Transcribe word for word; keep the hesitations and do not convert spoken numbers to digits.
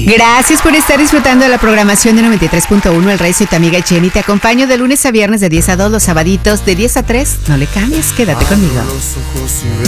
Gracias por estar disfrutando de la programación de noventa y tres punto uno. El Rey, soy tu amiga Jenny. Te acompaño de lunes a viernes de diez a dos, los sabaditos de diez a tres. No le cambies, quédate conmigo.